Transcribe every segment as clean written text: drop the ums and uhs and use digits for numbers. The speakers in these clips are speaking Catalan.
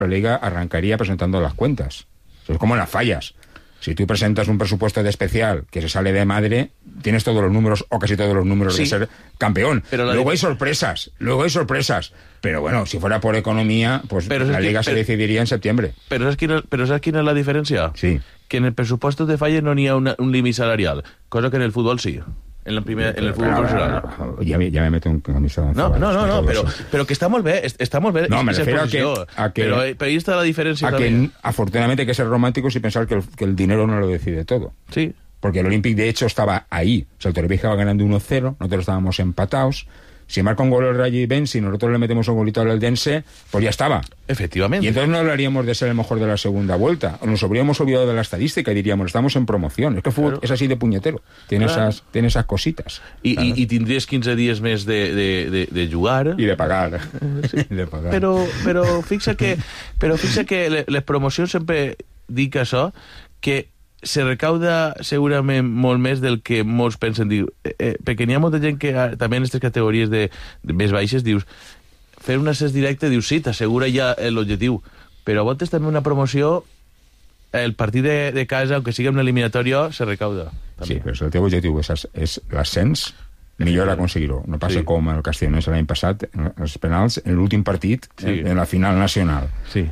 la Liga arrancaría presentando las cuentas. Es como en las fallas. Si tú presentas un presupuesto de especial que se sale de madre, tienes todos los números, o casi todos los números, de ser campeón. Pero luego hay sorpresas. Pero bueno, si fuera por economía, pues la Liga se decidiría en septiembre. ¿Pero sabes quién es la diferencia? Sí. Que en el presupuesto de falles no había un límite salarial, cosa que en el fútbol sí. En el fútbol profesional. Ya me meto en camisa de once varas. No, pero que estamos bien. No, me refiero a que... Pero ahí está la diferencia a también. que afortunadamente hay que ser románticos y pensar que el dinero no lo decide todo. Sí. Porque el Olympique, de hecho, estaba ahí. O sea, el Torrevieja va ganando 1-0, nosotros estábamos empatados. Si marca un gol el Rayo y Ben, si nosotros le metemos un golito al Eldense, pues ya estaba. Efectivamente. Y entonces no hablaríamos de ser el mejor de la segunda vuelta. O nos habríamos olvidado de la estadística y diríamos, estamos en promoción. Es que el fútbol es así de puñetero. Tiene esas cositas. I tindries 15 dies més de jugar. I de pagar. Sí. I de pagar. Però fixa que les promocions sempre dic això, que se recauda segurament molt més del que molts pensen. Perquè n'hi ha molta gent que també en aquestes categories de més baixes dius, fer un accés directe, dius, sí, t'assegura ja l'objectiu, però a voltes també una promoció, el partit de casa, aunque sigui una eliminatòria, se recauda. També. Sí, però si el teu objectiu és l'ascens, millor aconseguir-ho. No passa com el Castellonense l'any passat, els penals, en l'últim partit, en la final nacional. Sí,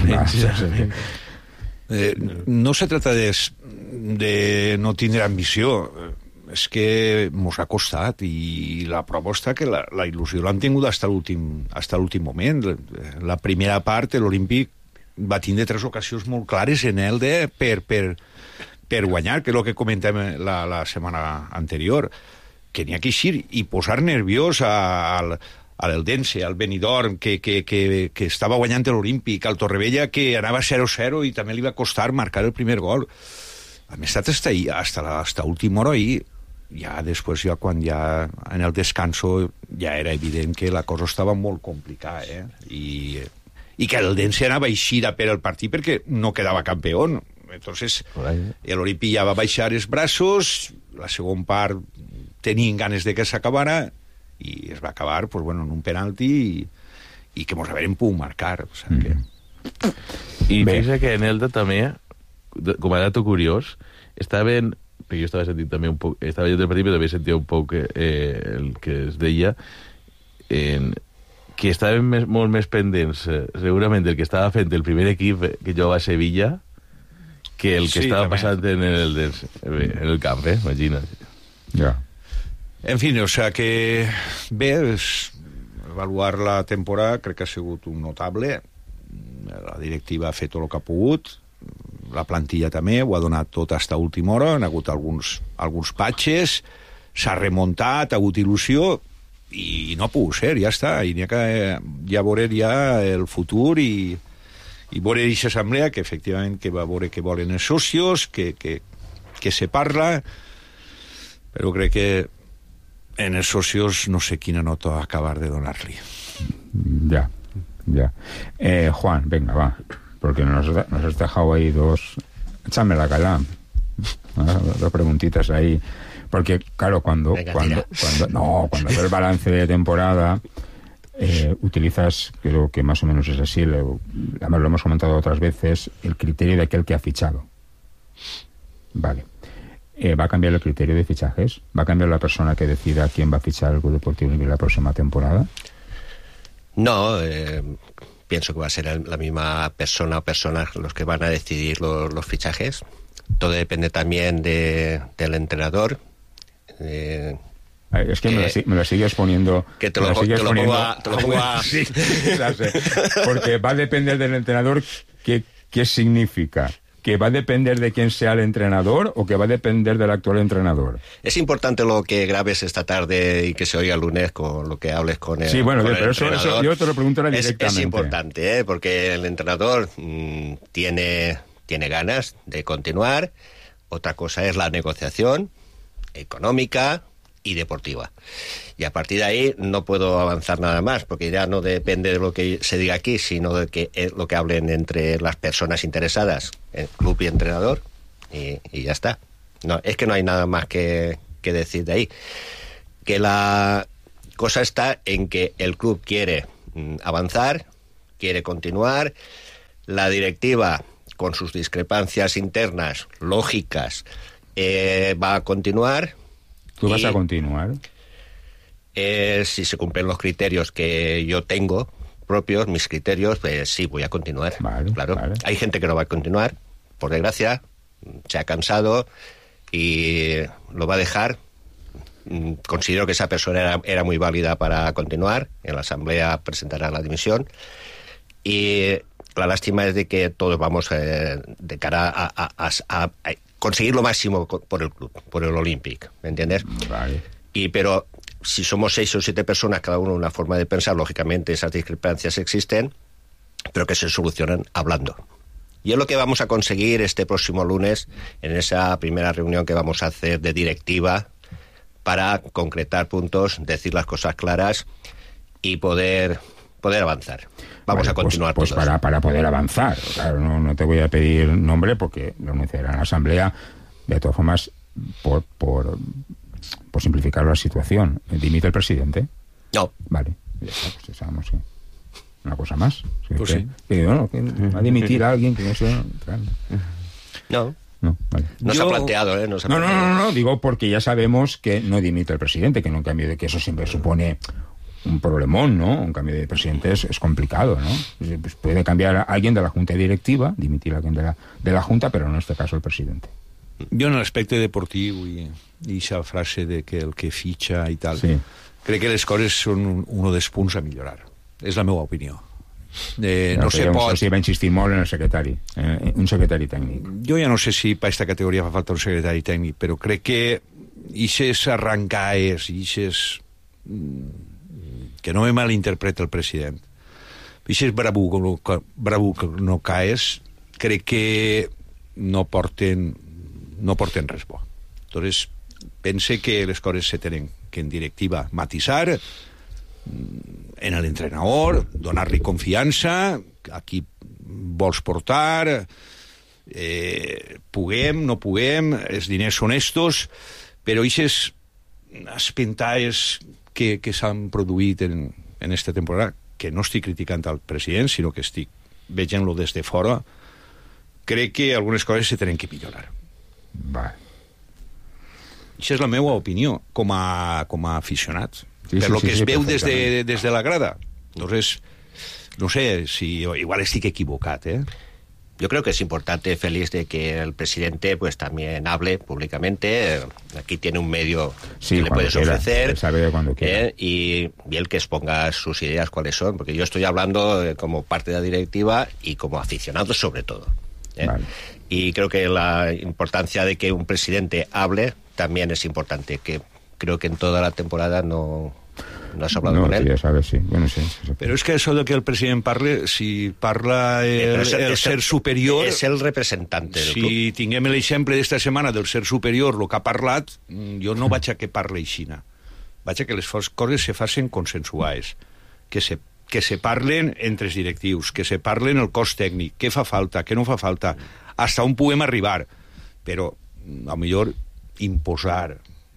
no se trata de no tindre ambició, és que mos ha costat, i la prova està que la il·lusió l'han tingut fins a l'últim moment. La primera part, l'Olímpic va tindre 3 ocasions molt clares en Elda per guanyar, que és el que comentem la setmana anterior, que n'hi ha que eixir i posar nerviós a l'Eldense, al Benidorm, que estava guanyant l'Olímpic, al Torrevella, que anava 0-0 i també li va costar marcar el primer gol. Hem estat hasta última hora i ja després, quan ja en el descanso, ja era evident que la cosa estava molt complicada, i que l'Eldense anava eixida per el partit perquè no quedava campió. Entonces, l'Olímpic ja va baixar els braços, la segona part tenien ganes de que s'acabara, i es va acabar pues, en un penalti i que mos haverem pogut marcar. O sigui que... I fixa que en Elda també, com a dato curiós, estaven, perquè jo estava sentint també un poc, estava llegint el partit, però també sentia un poc el que es deia, que estaven molt més pendents, segurament, del que estava fent el primer equip que jugava a Sevilla, que el que estava passant en el camp, imagina't. Ja. En fi, o sigui que bé, avaluar la temporada crec que ha sigut un notable. La directiva ha fet tot el que ha pogut, la plantilla també ho ha donat tot fins a última hora, han hagut alguns patxes, s'ha remuntat, ha hagut il·lusió i no ha pogut ser, ja està, i n'hi ha que ja veure ja el futur i veure aquesta assemblea que efectivament que va veure que volen els socios, que se parla, però crec que en els socios no sé quina nota acabar de donar-li. Ya. Juan, venga, va. Porque nos has dejado ahí échame la cala. Dos preguntitas ahí. Porque, claro, cuando ves el balance de temporada, utilizas, creo que más o menos es así, además lo hemos comentado otras veces, el criterio de aquel que ha fichado. Vale. ¿Va a cambiar el criterio de fichajes? ¿Va a cambiar la persona que decida quién va a fichar el Club Deportivo Olímpic la próxima temporada? No, pienso que va a ser la misma persona o personas los que van a decidir los fichajes. Todo depende también del entrenador. Es que me lo sigues poniendo... Que te lo pongo a... Sí, porque va a depender del entrenador. ¿Qué significa? ¿Que va a depender de quién sea el entrenador o que va a depender del actual entrenador? Es importante lo que grabes esta tarde y que se oiga el lunes con lo que hables con el Sí, bueno, con pero eso yo te lo pregunto directamente. Es importante, porque el entrenador tiene ganas de continuar. Otra cosa es la negociación económica y deportiva. Y a partir de ahí no puedo avanzar nada más, porque ya no depende de lo que se diga aquí, sino de lo que hablen entre las personas interesadas, el club y entrenador, y ya está. No, es que no hay nada más que decir de ahí. Que la cosa está en que el club quiere avanzar, quiere continuar, la directiva, con sus discrepancias internas, lógicas, va a continuar. ¿Tú vas a continuar? Si se cumplen los criterios que yo tengo propios, mis criterios, pues sí, voy a continuar. Vale, claro. vale. Hay gente que no va a continuar, por desgracia, se ha cansado y lo va a dejar. Considero que esa persona era muy válida para continuar. En la asamblea presentará la dimisión. Y la lástima es de que todos vamos de cara a conseguir lo máximo por el club, por el Olympic, ¿me entiendes? Vale. Pero si somos 6 o 7 personas, cada uno una forma de pensar, lógicamente esas discrepancias existen, pero que se solucionan hablando. Y es lo que vamos a conseguir este próximo lunes en esa primera reunión que vamos a hacer de directiva para concretar puntos, decir las cosas claras y poder avanzar. Vamos a continuar pues todos. para poder avanzar. Claro, no te voy a pedir nombre porque lo anunciará en la asamblea. De todas formas, por simplificar la situación, ¿dimite el presidente? No. Vale, ya está, pues sabemos que una cosa más. Pues sí. Que va a dimitir a alguien que no sea... Claro. No, vale. no se ha planteado, ¿eh? No, digo porque ya sabemos que no dimite el presidente, que no, en cambio de que eso siempre supone un problemón, ¿no? Un cambio de presidente es complicado, ¿no? Pues puede cambiar a alguien de la junta directiva, dimitir a alguien de la junta, pero no en este caso el presidente. Jo en l'aspecte deportiu i aquesta frase de que el que fitxa i tal, Sí. crec que les coses són un dels punts a millorar. És la meva opinió. No se pot... pot... Sí, va insistir molt en el secretari, un secretari tècnic. Jo ja no sé si per aquesta categoria fa falta un secretari tècnic, però crec que ixes arrancaes, ixes... que no me malinterpreta el president, ixes bravú que no caes, crec que no porten res bo. Entonces, pense que les coses se tenen que en directiva matisar, en l'entrenador, donar-li confiança, a qui vols portar, puguem, no puguem, els diners són estos, però aquestes espentaes que s'han produït en aquesta temporada, que no estic criticant al president, sinó que estic veient-lo des de fora, crec que algunes coses se tenen que millorar. Va. Això és la meva opinió com a aficionat. Sí, per lo que es veu des perfectament. de la grada. Entonces, no sé si igual estic equivocat, ¿eh? Yo creo que es importante, Félix, de que el presidente pues también hable públicamente. Aquí tiene un medio que le puedes ofrecer. Sabe cuando quiera. Y él que exponga sus ideas cuáles son, porque yo estoy hablando como parte de la directiva y como aficionado sobre todo. Vale. Y creo que la importancia de que un presidente hable también es importante, que creo que en toda la temporada no has hablado con él. No, ja sabes, sí. Bueno, sí. Però és que això de que el president parle, si parla el ser superior... És el representant del club. Si tinguem l'exemple d'esta setmana del ser superior, el que ha parlat, jo no vaig a que parli aixina. Vaig a que les coses se facin consensuades, que se parlen entre els directius, que se parlen el cos tècnic, què fa falta, què no fa falta, hasta on puguem arribar. Però, a lo millor, imposar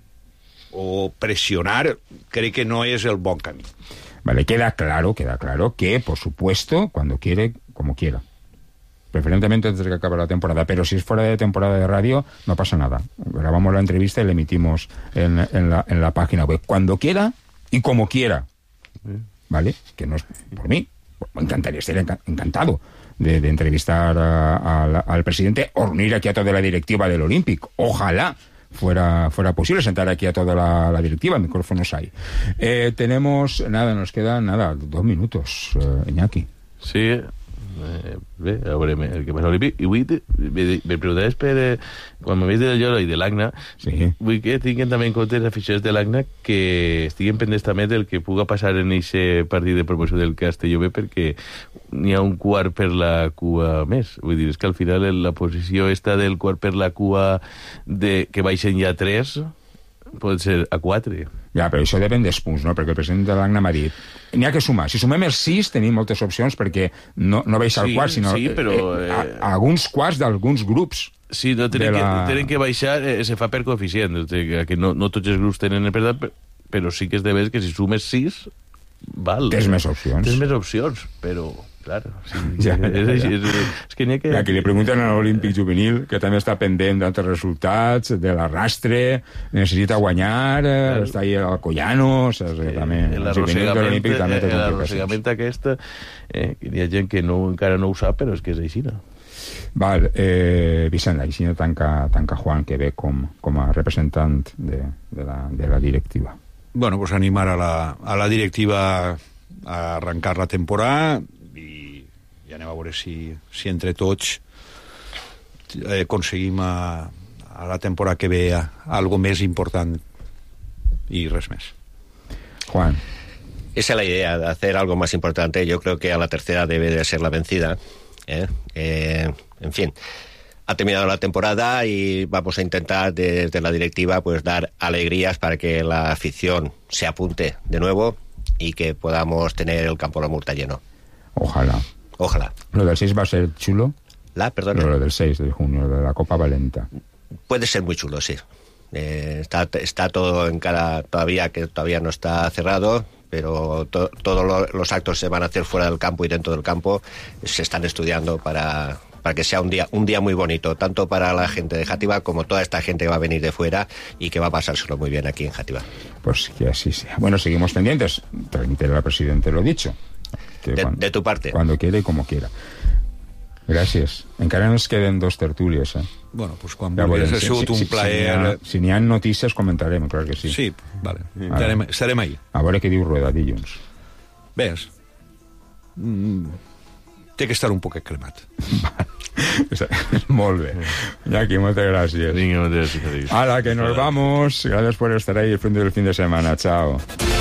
o presionar, creo que no es el buen camino. Vale, queda claro que, por supuesto, cuando quiere, como quiera. Preferentemente antes de que acabe la temporada, pero si es fuera de temporada de radio, no pasa nada. Grabamos la entrevista y la emitimos en la página web. Cuando quiera y como quiera. ¿Vale? Que no es por mí. Me encantaría, estaría encantado de entrevistar al presidente o reunir aquí a toda la directiva del Olympic. Ojalá fuera posible sentar aquí a toda la directiva, micrófonos hay. Nos quedan 2 minutos, Iñaki. Sí, bé, a veure, el que passa a l'Olímpic. I vull, me preguntaves quan m'havies del Lloro i de l'Agna, sí. Vull que tinguin també en compte els aficionats de l'Agna que estiguin pendents també del que puga passar en aquest partit de promoció del Castelló B, perquè n'hi ha un quart per la cua més. Vull dir, és que al final la posició esta del quart per la cua que baixen ja 3 pot ser a 4. Ja, però això depèn dels punts, no? Perquè el president de l'Agna m'ha dit n'hi ha que sumar. Si sumem els 6 tenim moltes opcions perquè no baixa al quart, sinó alguns quarts d'alguns grups. Sí, no tenen que baixar, se fa per coeficient, que no tots els grups tenen el per tant, però sí que és de veres que si sumes 6 val. Tens més opcions. Tens més opcions, però, clar, sí, Ja, és que n'hi ha que... Aquí li pregunten a l'Olímpic Juvenil, que també està pendent d'altres resultats, de l'arrastre, necessita guanyar, està ahí al Collano, saps? Que també, el juvenil de l'Olímpic també té complicacions. L'arrossegament aquest, hi ha gent que encara no ho sap, però és que és així, no? Val, Vicent, així no tanca Juan, que ve com a representant de la directiva. Bueno, pues animar a la directiva a arrencar la temporada i anem a veure si entre tots aconseguim a la temporada que ve algo més important y res més. Juan. Esa es la idea, de hacer algo más importante. Yo creo que a la tercera debe de ser la vencida. En fin, ha terminado la temporada y vamos a intentar desde la directiva pues dar alegrías para que la afición se apunte de nuevo y que podamos tener el campo de la Murta lleno. Ojalá. Lo del 6 va a ser chulo. Perdón. Lo del 6 de junio, lo de la Copa Valenta. Puede ser muy chulo, sí. Está todo en cara todavía, que todavía no está cerrado, pero todos los actos se van a hacer fuera del campo y dentro del campo. Se están estudiando para que sea un día muy bonito, tanto para la gente de Játiva como toda esta gente que va a venir de fuera y que va a pasárselo muy bien aquí en Játiva. Pues que así sea. Bueno, seguimos pendientes. Transmitiré al presidente lo dicho. De tu parte. Cuando quiera y como quiera. Gràcies. Encara ens queden 2 tertúlies, Bueno, pues quan vulguis, ha sigut un plaer. Si n'hi ha notícies, comentarem, clar que sí. Sí, vale. Estarem ahí. A veure què diu Rueda dilluns. Ves? Té que estar un poquet cremat. Molt bé. Iñaki, moltes gràcies. Vinga, moltes gràcies. Hala, que nos vamos. Gracias por estar ahí el fin de semana. Chao.